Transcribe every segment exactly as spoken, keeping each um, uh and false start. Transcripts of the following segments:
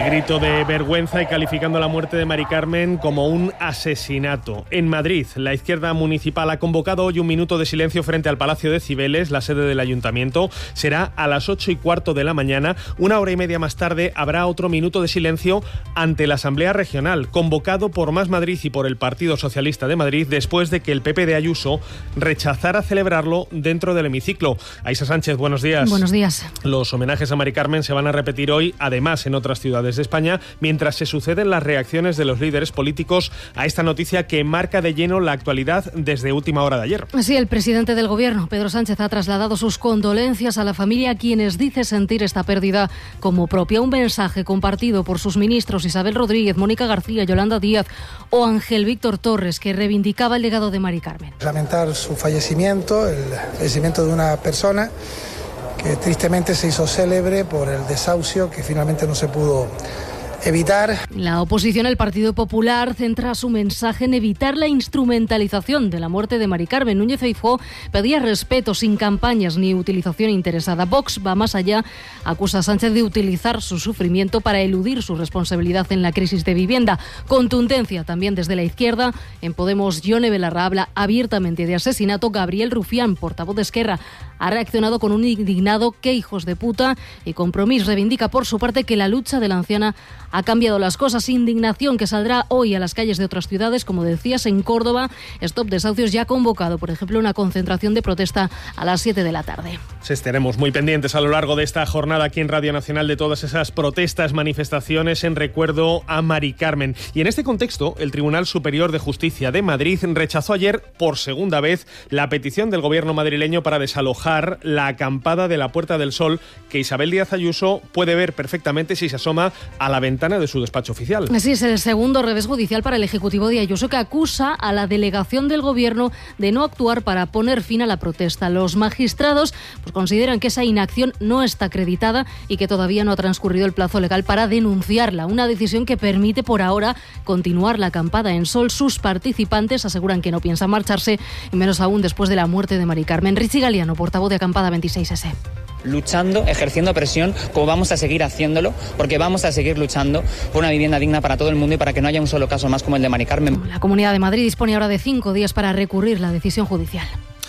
grito de vergüenza y calificando la muerte de Mari Carmen como un asesinato. En Madrid, la izquierda municipal ha convocado hoy un minuto de silencio frente al Palacio de Cibeles, la sede del ayuntamiento. Será a las ocho y cuarto de la mañana. Una hora y media más tarde habrá otro minuto de silencio ante la Asamblea Regional, convocado por Más Madrid y por el Partido Socialista de Madrid, después de que el P P de Ayuso rechazara celebrarlo dentro del hemiciclo. Aisa Sánchez, buenos días. Buenos días. Los homenajes a Mari Carmen se van a repetir hoy, además en otras ciudades de España, mientras se suceden las reacciones de los líderes políticos a esta noticia que marca de lleno la actualidad desde última hora de ayer. Sí, el presidente del Gobierno, Pedro Sánchez, ha trasladado sus condolencias a la familia, a quienes dice sentir esta pérdida como propia. Un mensaje compartido por sus ministros Isabel Rodríguez, Mónica García, Yolanda Díaz o Ángel Víctor Torres, que reivindicaba el legado de Mari Carmen. Lamentar su fallecimiento, el fallecimiento de una persona que tristemente se hizo célebre por el desahucio que finalmente no se pudo evitar. La oposición, el Partido Popular, centra su mensaje en evitar la instrumentalización de la muerte de Mari Carmen. Núñez Feijóo pedía respeto sin campañas ni utilización interesada. Vox va más allá, acusa a Sánchez de utilizar su sufrimiento para eludir su responsabilidad en la crisis de vivienda. Contundencia también desde la izquierda. En Podemos, Yone Belarra habla abiertamente de asesinato. Gabriel Rufián, portavoz de Esquerra, ha reaccionado con un indignado "qué hijos de puta", y Compromís reivindica por su parte que la lucha de la anciana ha cambiado las cosas. Indignación que saldrá hoy a las calles de otras ciudades, como decías, en Córdoba. Stop Desahucios ya ha convocado, por ejemplo, una concentración de protesta a las siete de la tarde. Sí, estaremos muy pendientes a lo largo de esta jornada aquí en Radio Nacional de todas esas protestas, manifestaciones en recuerdo a Mari Carmen. Y en este contexto, el Tribunal Superior de Justicia de Madrid rechazó ayer por segunda vez la petición del gobierno madrileño para desalojar la acampada de la Puerta del Sol, que Isabel Díaz Ayuso puede ver perfectamente si se asoma a la ventana de su despacho oficial. Así es, el segundo revés judicial para el Ejecutivo de Ayuso, que acusa a la delegación del Gobierno de no actuar para poner fin a la protesta. Los magistrados pues, consideran que esa inacción no está acreditada y que todavía no ha transcurrido el plazo legal para denunciarla. Una decisión que permite por ahora continuar la acampada en Sol. Sus participantes aseguran que no piensan marcharse, y menos aún después de la muerte de Mari Carmen. Richie Galiano, portavoz de Acampada veintiséis ese. Luchando, ejerciendo presión, como vamos a seguir haciéndolo, porque vamos a seguir luchando por una vivienda digna para todo el mundo y para que no haya un solo caso más como el de Mari Carmen. La Comunidad de Madrid dispone ahora de cinco días para recurrir la decisión judicial.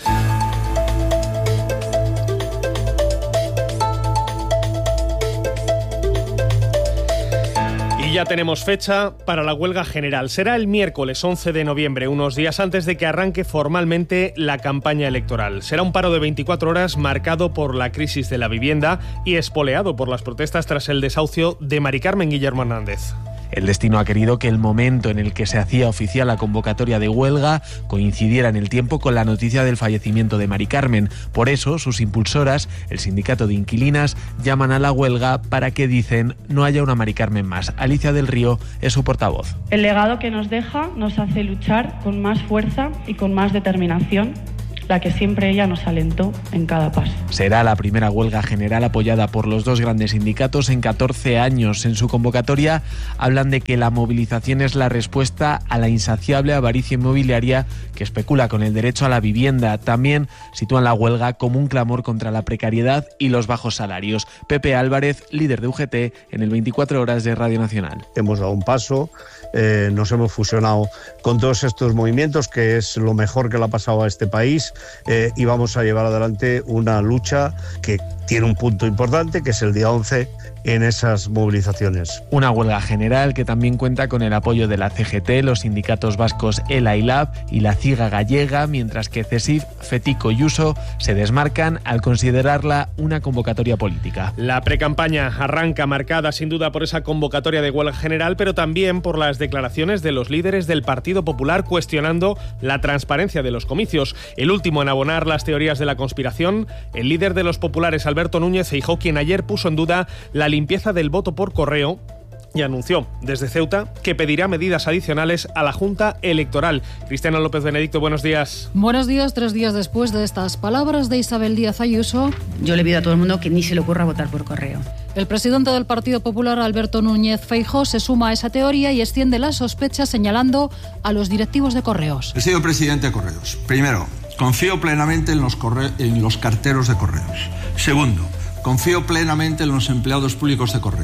Ya tenemos fecha para la huelga general. Será el miércoles once de noviembre, unos días antes de que arranque formalmente la campaña electoral. Será un paro de veinticuatro horas marcado por la crisis de la vivienda y espoleado por las protestas tras el desahucio de Mari Carmen. Guillermo Hernández. El destino ha querido que el momento en el que se hacía oficial la convocatoria de huelga coincidiera en el tiempo con la noticia del fallecimiento de Mari Carmen. Por eso, sus impulsoras, el sindicato de inquilinas, llaman a la huelga para que, dicen, no haya una Mari Carmen más. Alicia del Río es su portavoz. El legado que nos deja nos hace luchar con más fuerza y con más determinación, la que siempre ella nos alentó en cada paso. Será la primera huelga general apoyada por los dos grandes sindicatos en catorce años. En su convocatoria hablan de que la movilización es la respuesta a la insaciable avaricia inmobiliaria que especula con el derecho a la vivienda. También sitúan la huelga como un clamor contra la precariedad y los bajos salarios. Pepe Álvarez, líder de U G T, en el veinticuatro horas de Radio Nacional. Hemos dado un paso, eh, nos hemos fusionado con todos estos movimientos, que es lo mejor que le ha pasado a este país. Eh, y vamos a llevar adelante una lucha que tiene un punto importante, que es el día once en esas movilizaciones. Una huelga general que también cuenta con el apoyo de la C G T, los sindicatos vascos ELA y LAB y la CIGA gallega, mientras que CESIF, FETICO y USO se desmarcan al considerarla una convocatoria política. La precampaña arranca marcada sin duda por esa convocatoria de huelga general, pero también por las declaraciones de los líderes del Partido Popular cuestionando la transparencia de los comicios. El último en abonar las teorías de la conspiración, el líder de los populares, Alberto Núñez Feijóo, quien ayer puso en duda la limpieza del voto por correo y anunció desde Ceuta que pedirá medidas adicionales a la Junta Electoral. Cristina López Benedicto, buenos días. Buenos días. Tres días después de estas palabras de Isabel Díaz Ayuso, yo le pido a todo el mundo que ni se le ocurra votar por correo. El presidente del Partido Popular, Alberto Núñez Feijóo, se suma a esa teoría y extiende las sospechas señalando a los directivos de Correos. He sido presidente de Correos. Primero, confío plenamente en los, corre- en los carteros de Correos. Segundo, confío plenamente en los empleados públicos de Correo.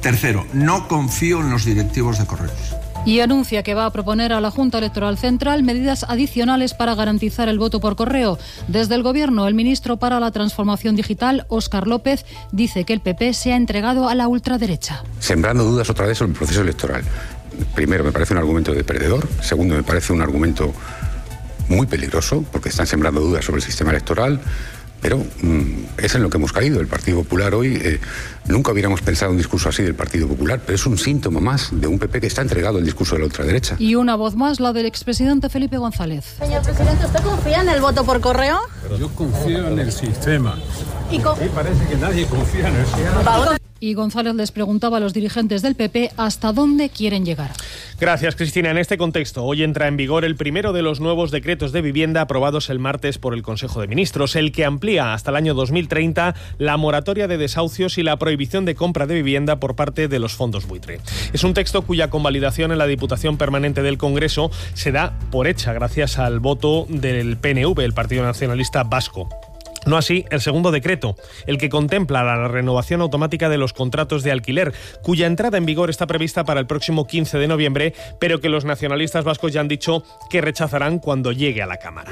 Tercero, no confío en los directivos de Correos. Y anuncia que va a proponer a la Junta Electoral Central medidas adicionales para garantizar el voto por correo. Desde el Gobierno, el ministro para la Transformación Digital, Óscar López, dice que el P P se ha entregado a la ultraderecha. Sembrando dudas otra vez sobre el proceso electoral. Primero, me parece un argumento de perdedor. Segundo, me parece un argumento muy peligroso, porque están sembrando dudas sobre el sistema electoral. Pero mmm, es en lo que hemos caído. El Partido Popular hoy, eh, nunca hubiéramos pensado un discurso así del Partido Popular, pero es un síntoma más de un P P que está entregado al discurso de la ultraderecha. Y una voz más, la del expresidente Felipe González. Señor presidente, ¿usted confía en el voto por correo? Yo confío en el sistema. Y con... sí, parece que nadie confía en el sistema. Y González les preguntaba a los dirigentes del P P hasta dónde quieren llegar. Gracias, Cristina. En este contexto, hoy entra en vigor el primero de los nuevos decretos de vivienda aprobados el martes por el Consejo de Ministros, el que amplía hasta el año dos mil treinta la moratoria de desahucios y la prohibición de compra de vivienda por parte de los fondos buitre. Es un texto cuya convalidación en la Diputación Permanente del Congreso se da por hecha gracias al voto del P N V, el Partido Nacionalista Vasco. No así el segundo decreto, el que contempla la renovación automática de los contratos de alquiler, cuya entrada en vigor está prevista para el próximo quince de noviembre, pero que los nacionalistas vascos ya han dicho que rechazarán cuando llegue a la Cámara.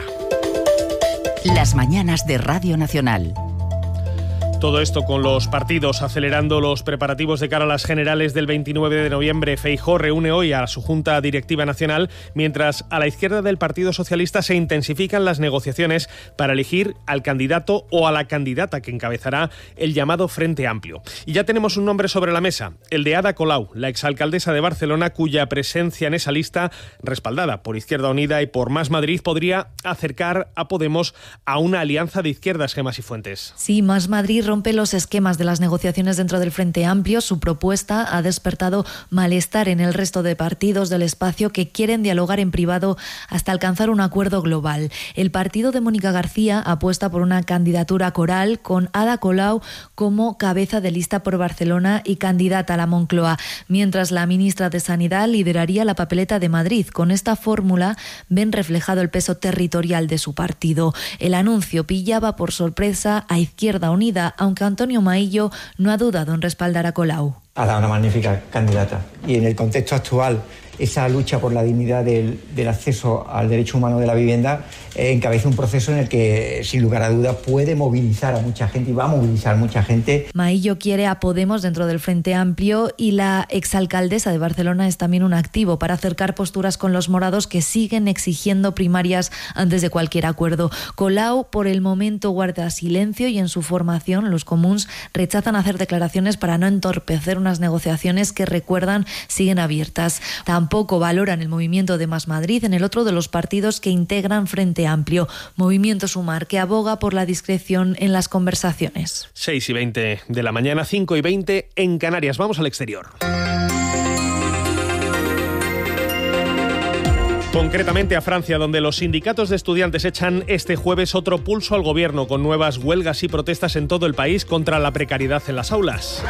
Las mañanas de Radio Nacional. Todo esto con los partidos acelerando los preparativos de cara a las generales del veintinueve de noviembre. Feijóo reúne hoy a su Junta Directiva Nacional, mientras a la izquierda del Partido Socialista se intensifican las negociaciones para elegir al candidato o a la candidata que encabezará el llamado Frente Amplio. Y ya tenemos un nombre sobre la mesa, el de Ada Colau, la exalcaldesa de Barcelona, cuya presencia en esa lista, respaldada por Izquierda Unida y por Más Madrid, podría acercar a Podemos a una alianza de izquierdas. Gemma Sifuentes. Sí, Más Madrid rompe los esquemas de las negociaciones dentro del Frente Amplio. Su propuesta ha despertado malestar en el resto de partidos del espacio que quieren dialogar en privado hasta alcanzar un acuerdo global. El partido de Mónica García apuesta por una candidatura coral con Ada Colau como cabeza de lista por Barcelona y candidata a la Moncloa, mientras la ministra de Sanidad lideraría la papeleta de Madrid. Con esta fórmula ven reflejado el peso territorial de su partido. El anuncio pillaba por sorpresa a Izquierda Unida, aunque Antonio Maillo no ha dudado en respaldar a Colau. Ada, una magnífica candidata. Y en el contexto actual, esa lucha por la dignidad del, del acceso al derecho humano de la vivienda eh, encabeza un proceso en el que, sin lugar a dudas, puede movilizar a mucha gente y va a movilizar a mucha gente. Maillo quiere a Podemos dentro del Frente Amplio y la exalcaldesa de Barcelona es también un activo para acercar posturas con los morados, que siguen exigiendo primarias antes de cualquier acuerdo. Colau, por el momento, guarda silencio y en su formación los comuns rechazan hacer declaraciones para no entorpecer unas negociaciones que, recuerdan, siguen abiertas. Tampoco valoran el movimiento de Más Madrid, en el otro de los partidos que integran Frente Amplio, Movimiento Sumar, que aboga por la discreción en las conversaciones. seis y veinte de la mañana, cinco y veinte en Canarias. Vamos al exterior. Concretamente a Francia, donde los sindicatos de estudiantes echan este jueves otro pulso al gobierno, con nuevas huelgas y protestas en todo el país contra la precariedad en las aulas.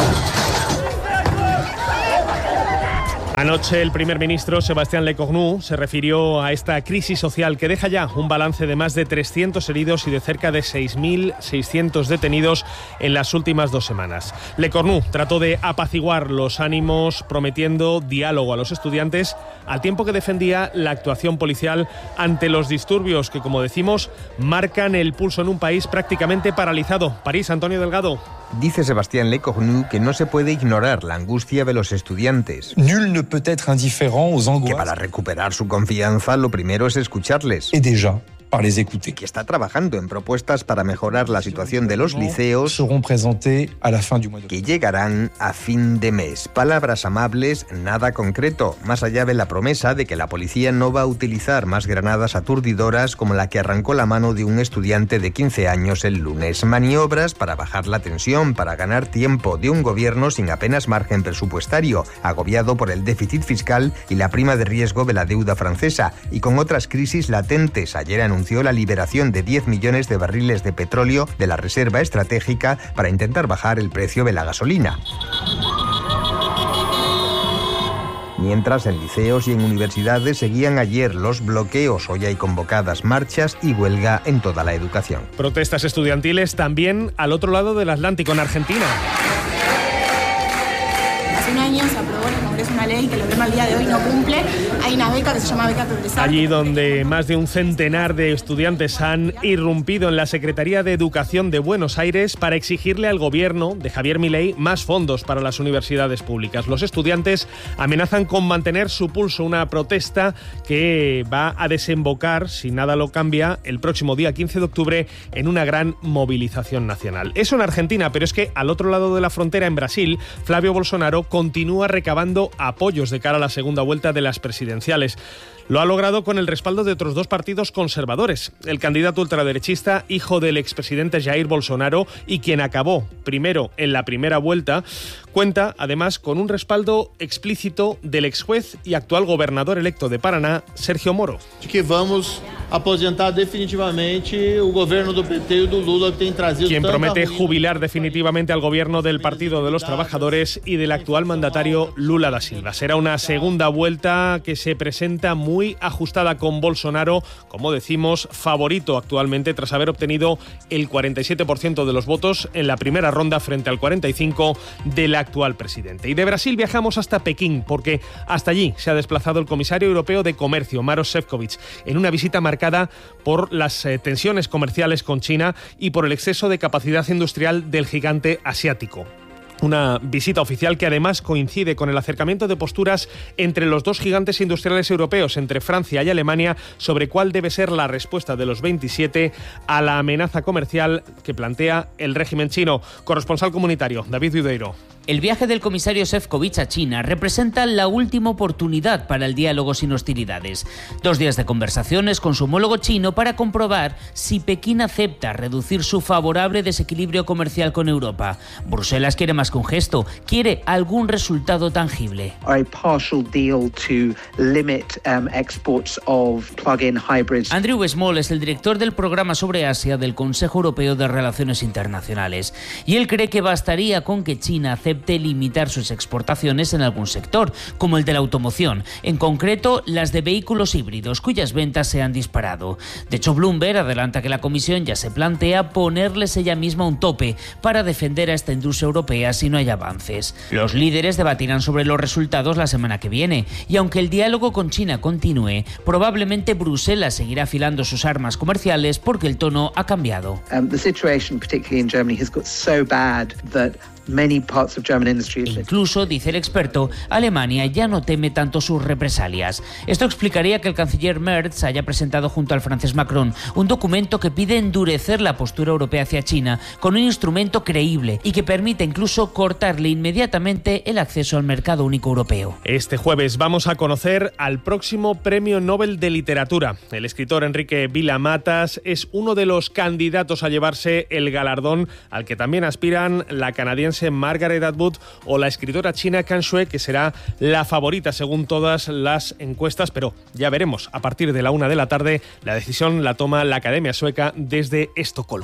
Anoche el primer ministro Sébastien Lecornu se refirió a esta crisis social que deja ya un balance de más de trescientos heridos y de cerca de seis mil seiscientos detenidos en las últimas dos semanas. Lecornu trató de apaciguar los ánimos prometiendo diálogo a los estudiantes, al tiempo que defendía la actuación policial ante los disturbios que, como decimos, marcan el pulso en un país prácticamente paralizado. París, Antonio Delgado. Dice Sébastien Lecornu que no se puede ignorar la angustia de los estudiantes. Nul ne peut être indifférent aux angoisses. Que para recuperar su confianza lo primero es escucharles. Et déjà, par les écouter. Que está trabajando en propuestas para mejorar la situación de los liceos seront présentées à la fin du mois de que llegarán a fin de mes. Palabras amables, nada concreto, más allá de la promesa de que la policía no va a utilizar más granadas aturdidoras como la que arrancó la mano de un estudiante de quince años el lunes. Maniobras para bajar la tensión, para ganar tiempo de un gobierno sin apenas margen presupuestario, agobiado por el déficit fiscal y la prima de riesgo de la deuda francesa, y con otras crisis latentes. Ayer anunció la liberación de diez millones de barriles de petróleo de la reserva estratégica para intentar bajar el precio de la gasolina. Mientras en liceos y en universidades seguían ayer los bloqueos, hoy hay convocadas marchas y huelga en toda la educación. Protestas estudiantiles también al otro lado del Atlántico, en Argentina. año se aprobó en el Congreso una ley que el gobierno al día de hoy no cumple. Hay una beca que se llama Beca Progresar. Allí donde más de un centenar de estudiantes han irrumpido en la Secretaría de Educación de Buenos Aires para exigirle al gobierno de Javier Milei más fondos para las universidades públicas. Los estudiantes amenazan con mantener su pulso, una protesta que va a desembocar, si nada lo cambia, el próximo día quince de octubre en una gran movilización nacional. Eso en Argentina, pero es que al otro lado de la frontera, en Brasil, Flavio Bolsonaro continúa recabando apoyos de cara a la segunda vuelta de las presidenciales. Lo ha logrado con el respaldo de otros dos partidos conservadores. El candidato ultraderechista, hijo del expresidente Jair Bolsonaro y quien acabó primero en la primera vuelta, cuenta además con un respaldo explícito del ex juez y actual gobernador electo de Paraná, Sergio Moro. Que vamos a aposentar definitivamente el gobierno del P T y del Lula, que tiene trazido quien promete ruina. jubilar definitivamente al gobierno del Partido de los Trabajadores y del actual mandatario Lula da Silva. Será una segunda vuelta que se presenta muy ajustada con Bolsonaro, como decimos, favorito actualmente tras haber obtenido el cuarenta y siete por ciento de los votos en la primera ronda frente al cuarenta y cinco por ciento del actual presidente. Y de Brasil viajamos hasta Pekín, porque hasta allí se ha desplazado el comisario europeo de Comercio, Maroš Šefčovič, en una visita marcada por las eh, tensiones comerciales con China y por el exceso de capacidad industrial del gigante asiático. Una visita oficial que además coincide con el acercamiento de posturas entre los dos gigantes industriales europeos, entre Francia y Alemania, sobre cuál debe ser la respuesta de los veintisiete a la amenaza comercial que plantea el régimen chino. Corresponsal comunitario, David Viudeiro. El viaje del comisario Šefčovič a China representa la última oportunidad para el diálogo sin hostilidades. Dos días de conversaciones con su homólogo chino para comprobar si Pekín acepta reducir su favorable desequilibrio comercial con Europa. Bruselas quiere más que un gesto, quiere algún resultado tangible. A partial deal to limit um, exports of plug-in hybrids. Andrew Small es el director del programa sobre Asia del Consejo Europeo de Relaciones Internacionales y él cree que bastaría con que China acepte limitar sus exportaciones en algún sector, como el de la automoción, en concreto las de vehículos híbridos, cuyas ventas se han disparado. De hecho, Bloomberg adelanta que la Comisión ya se plantea ponerles ella misma un tope para defender a esta industria europea si no hay avances. Los líderes debatirán sobre los resultados la semana que viene, y aunque el diálogo con China continúe, probablemente Bruselas seguirá afilando sus armas comerciales porque el tono ha cambiado. Um, the situation, particularly in Germany, has got so bad that many parts of German industry... Incluso, dice el experto, Alemania ya no teme tanto sus represalias. Esto explicaría que el canciller Merz haya presentado junto al francés Macron un documento que pide endurecer la postura europea hacia China con un instrumento creíble y que permite incluso cortarle inmediatamente el acceso al mercado único europeo. Este jueves vamos a conocer al próximo Premio Nobel de Literatura. El escritor Enrique Vila-Matas es uno de los candidatos a llevarse el galardón, al que también aspiran la canadiense Margaret Atwood o la escritora china Kan Shui, que será la favorita según todas las encuestas, pero ya veremos. A partir de la una de la tarde la decisión la toma la Academia Sueca desde Estocolmo.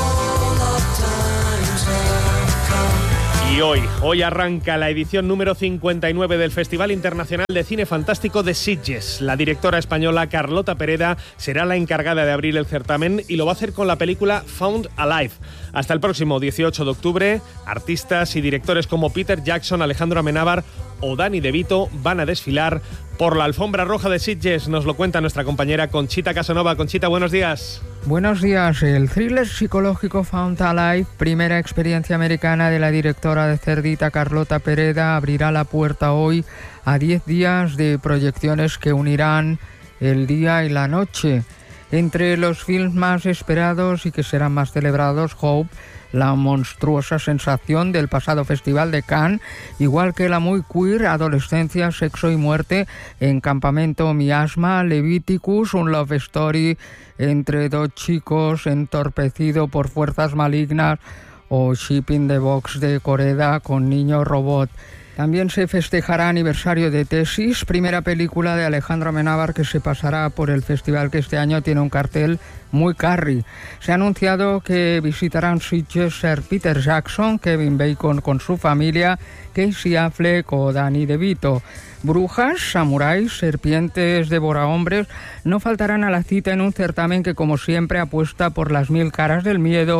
Y hoy, hoy arranca la edición número cincuenta y nueve del Festival Internacional de Cine Fantástico de Sitges. La directora española Carlota Pereda será la encargada de abrir el certamen y lo va a hacer con la película Found Alive. Hasta el próximo dieciocho de octubre, artistas y directores como Peter Jackson, Alejandro Amenábar o Danny DeVito van a desfilar por la alfombra roja de Sitges. Nos lo cuenta nuestra compañera Conchita Casanova. Conchita, buenos días. Buenos días. El thriller psicológico Found Alive, primera experiencia americana de la directora de Cerdita Carlota Pereda, abrirá la puerta hoy a diez días de proyecciones que unirán el día y la noche. Entre los films más esperados y que serán más celebrados, Hope, la monstruosa sensación del pasado Festival de Cannes, igual que la muy queer Adolescencia, Sexo y Muerte en Campamento Miasma, Leviticus, un love story entre dos chicos entorpecido por fuerzas malignas, o Shipping the Box de Coreda con Niño Robot. También se festejará aniversario de Tesis, primera película de Alejandro Amenábar que se pasará por el festival, que este año tiene un cartel muy curry. Se ha anunciado que visitarán Sitges Sir Peter Jackson, Kevin Bacon con su familia, Casey Affleck o Danny DeVito. Brujas, samuráis, serpientes, devorahombres no faltarán a la cita en un certamen que, como siempre, apuesta por las mil caras del miedo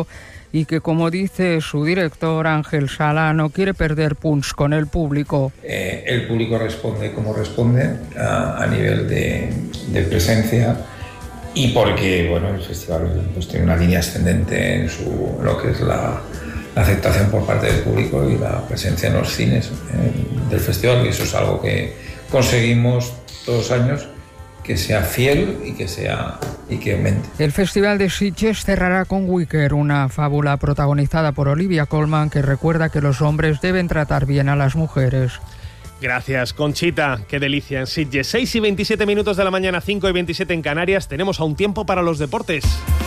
y que, como dice su director Ángel Sala, no quiere perder punts con el público. Eh, el público responde como responde a, a nivel de, de presencia y porque bueno, el festival pues, tiene una línea ascendente en su, lo que es la, la aceptación por parte del público y la presencia en los cines eh, del festival, y eso es algo que conseguimos todos los años, que sea fiel y que sea y que aumente. El Festival de Sitges cerrará con Wicker, una fábula protagonizada por Olivia Colman que recuerda que los hombres deben tratar bien a las mujeres. Gracias, Conchita. Qué delicia en Sitges. seis y veintisiete minutos de la mañana, cinco y veintisiete en Canarias. Tenemos aún tiempo para los deportes.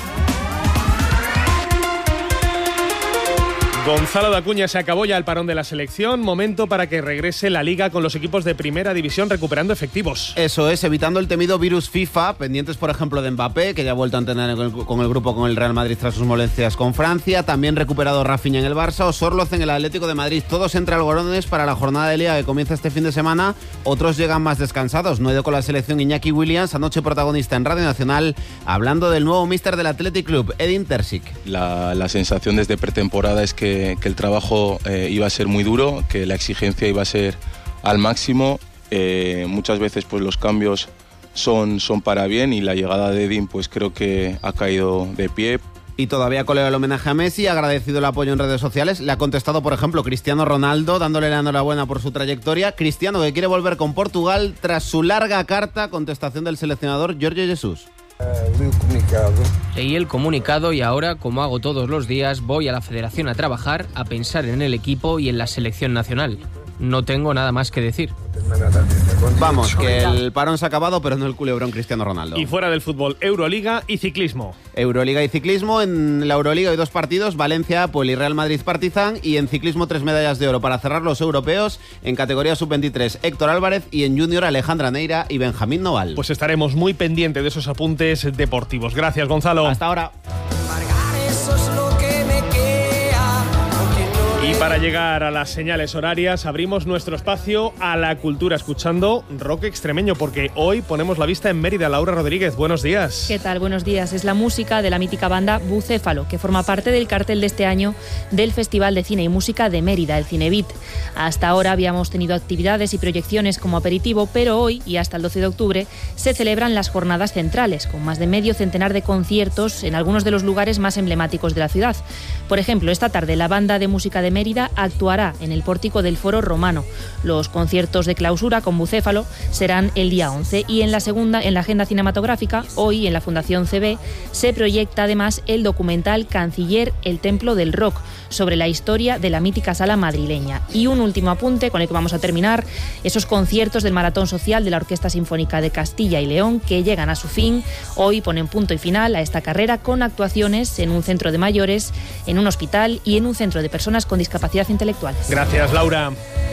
Gonzalo de Acuña, se acabó ya el parón de la selección. Momento para que regrese la Liga con los equipos de Primera División recuperando efectivos. Eso es, evitando el temido virus FIFA. Pendientes, por ejemplo, de Mbappé, que ya ha vuelto a entrenar con el grupo con el Real Madrid tras sus molestias con Francia. También recuperado Rafinha en el Barça o Sorloz en el Atlético de Madrid. Todos entre algodones para la jornada de Liga que comienza este fin de semana. Otros llegan más descansados. No ha ido con la selección Iñaki Williams, anoche protagonista en Radio Nacional, hablando del nuevo míster del Athletic Club, Edin Terzic. La, la sensación desde pretemporada es que que el trabajo eh, iba a ser muy duro, que la exigencia iba a ser al máximo. Eh, muchas veces pues los cambios son, son para bien y la llegada de Edin pues creo que ha caído de pie. Y todavía colea el homenaje a Messi, ha agradecido el apoyo en redes sociales. Le ha contestado, por ejemplo, Cristiano Ronaldo, dándole la enhorabuena por su trayectoria. Cristiano, que quiere volver con Portugal tras su larga carta, contestación del seleccionador Jorge Jesús. Leí el comunicado. Leí el comunicado y ahora, como hago todos los días, voy a la federación a trabajar, a pensar en el equipo y en la selección nacional. No tengo nada más que decir. Vamos, que el parón se ha acabado, pero no el culebrón Cristiano Ronaldo. Y fuera del fútbol, Euroliga y ciclismo. Euroliga y ciclismo. En la Euroliga hay dos partidos, Valencia, Apple y Real Madrid Partizan. Y en ciclismo tres medallas de oro para cerrar los europeos. En categoría sub veintitrés, Héctor Álvarez. Y en junior, Alejandra Neira y Benjamín Noval. Pues estaremos muy pendientes de esos apuntes deportivos. Gracias, Gonzalo. Hasta ahora. Y para llegar a las señales horarias abrimos nuestro espacio a la cultura escuchando rock extremeño, porque hoy ponemos la vista en Mérida. Laura Rodríguez, buenos días. ¿Qué tal? Buenos días. Es la música de la mítica banda Bucéfalo, que forma parte del cartel de este año del Festival de Cine y Música de Mérida, el Cinebit. Hasta ahora habíamos tenido actividades y proyecciones como aperitivo, pero hoy y hasta el doce de octubre se celebran las jornadas centrales, con más de medio centenar de conciertos en algunos de los lugares más emblemáticos de la ciudad. Por ejemplo, esta tarde la banda de música de Mérida actuará en el pórtico del Foro Romano. Los conciertos de clausura con Bucéfalo serán el día once y en la segunda, en la agenda cinematográfica, hoy en la Fundación C B, se proyecta además el documental Canciller, el Templo del Rock, sobre la historia de la mítica sala madrileña. Y un último apunte con el que vamos a terminar, esos conciertos del Maratón Social de la Orquesta Sinfónica de Castilla y León que llegan a su fin. Hoy ponen punto y final a esta carrera con actuaciones en un centro de mayores, en un hospital y en un centro de personas con discapacidad intelectual. Gracias, Laura.